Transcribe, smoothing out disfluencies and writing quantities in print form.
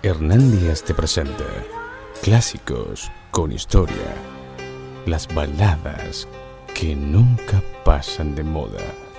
Hernán Díaz te presenta clásicos con historia, las baladas que nunca pasan de moda.